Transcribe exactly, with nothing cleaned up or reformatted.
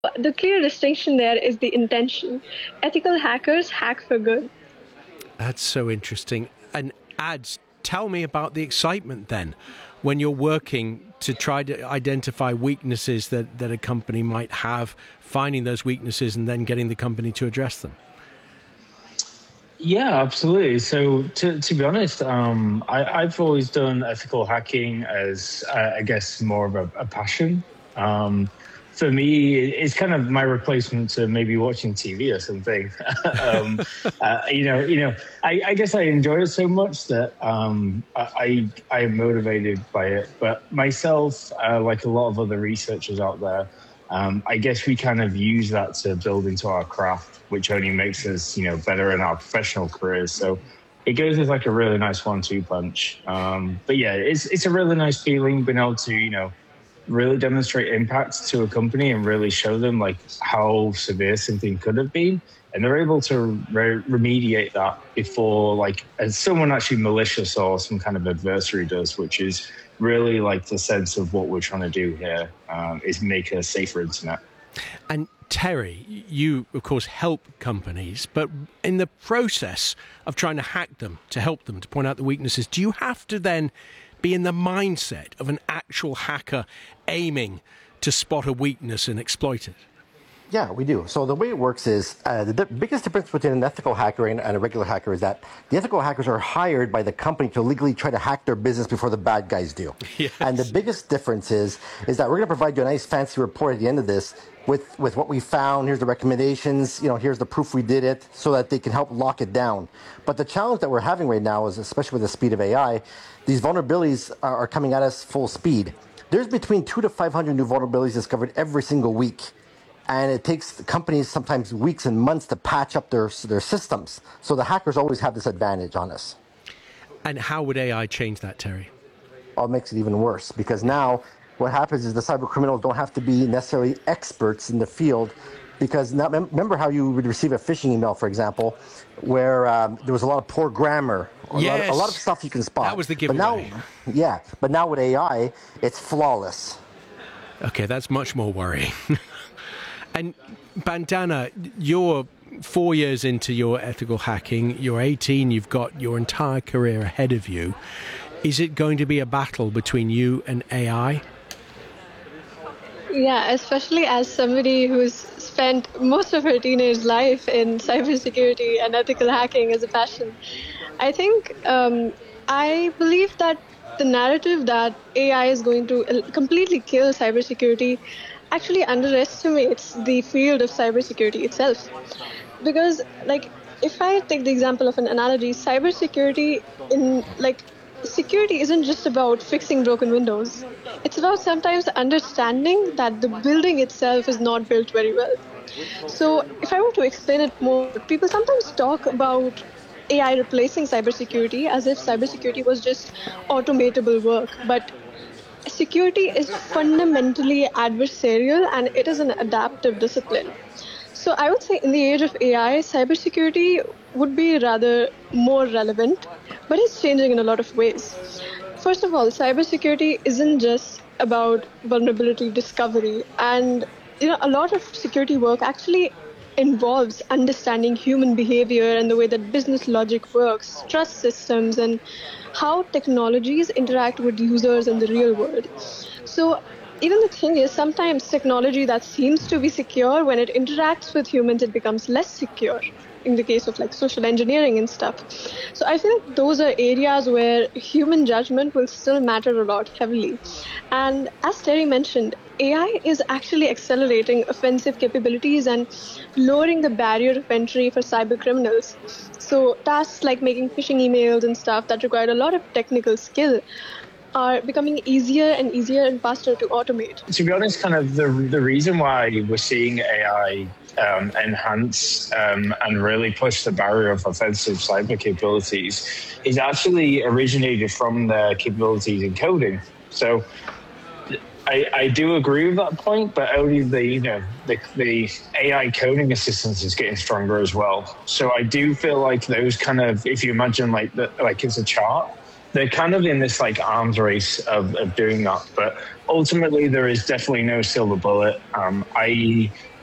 The clear distinction there is the intention. Ethical hackers hack for good. That's so interesting. And ads, tell me about the excitement then when you're working to try to identify weaknesses that, that a company might have, finding those weaknesses and then getting the company to address them. Yeah, absolutely. So to, to be honest, um, I, I've always done ethical hacking as, uh, I guess, more of a, a passion. Um, for me, it's kind of my replacement to maybe watching T V or something. um, uh, you know, you know, I, I guess I enjoy it so much that um, I I am motivated by it. But myself, uh, like a lot of other researchers out there, um, I guess we kind of use that to build into our craft, which only makes us, you know, better in our professional careers. So it goes as like a really nice one-two punch. Um, but yeah, it's it's a really nice feeling being able to, you know, really demonstrate impact to a company and really show them like how severe something could have been, and they're able to re- remediate that before like as someone actually malicious or some kind of adversary does, which is really like the sense of what we're trying to do here, um, is make a safer internet. And Terry, you of course help companies, but in the process of trying to hack them, to help them, to point out the weaknesses, do you have to then be in the mindset of an actual hacker aiming to spot a weakness and exploit it? Yeah, we do. So the way it works is uh, the di- biggest difference between an ethical hacker and, and a regular hacker is that the ethical hackers are hired by the company to legally try to hack their business before the bad guys do. Yes. And the biggest difference is is that we're going to provide you a nice fancy report at the end of this with, with what we found. Here's the recommendations. You know, here's the proof we did it, so that they can help lock it down. But the challenge that we're having right now is, especially with the speed of A I, these vulnerabilities are, are coming at us full speed. There's between two to five hundred new vulnerabilities discovered every single week. And it takes companies sometimes weeks and months to patch up their their systems. So the hackers always have this advantage on us. And how would A I change that, Terry? Well, it makes it even worse, because now what happens is the cyber criminals don't have to be necessarily experts in the field, because now, remember how you would receive a phishing email, for example, where um, there was a lot of poor grammar, a, yes. lot, a lot of stuff you can spot. That was the giveaway. But now, yeah, but now with A I, it's flawless. Okay, that's much more worrying. And Bandana, you're four years into your ethical hacking. You're eighteen. You've got your entire career ahead of you. Is it going to be a battle between you and A I? Yeah, especially as somebody who's spent most of her teenage life in cybersecurity and ethical hacking as a passion. I think um, I believe that the narrative that A I is going to completely kill cybersecurity actually underestimates the field of cybersecurity itself. Because, like, if I take the example of an analogy, cybersecurity in, like, security isn't just about fixing broken windows. It's about sometimes understanding that the building itself is not built very well. So, if I were to explain it more, people sometimes talk about A I replacing cybersecurity as if cybersecurity was just automatable work. But security is fundamentally adversarial, and it is an adaptive discipline. So I would say in the age of A I, cybersecurity would be rather more relevant, but it's changing in a lot of ways. First of all, cybersecurity isn't just about vulnerability discovery, and you know, a lot of security work actually involves understanding human behavior and the way that business logic works, trust systems, and how technologies interact with users in the real world. So even the thing is, sometimes technology that seems to be secure, when it interacts with humans, it becomes less secure, in the case of like social engineering and stuff. So I feel like those are areas where human judgment will still matter a lot heavily. And as Terry mentioned, A I is actually accelerating offensive capabilities and lowering the barrier of entry for cyber criminals. So tasks like making phishing emails and stuff that require a lot of technical skill are becoming easier and easier and faster to automate. To be honest, kind of the the reason why we're seeing A I um, enhance um, and really push the barrier of offensive cyber capabilities is actually originated from the capabilities in coding. So I, I do agree with that point, but only the you know the, the A I coding assistance is getting stronger as well. So I do feel like those kind of, if you imagine like the, like it's a chart, they're kind of in this like arms race of, of doing that. But ultimately, there is definitely no silver bullet. Um, I